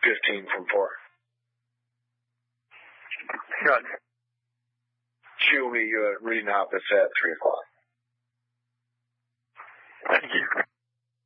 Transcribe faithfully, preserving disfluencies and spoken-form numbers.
fifteen from four. Good. She will be uh, reading office at three o'clock.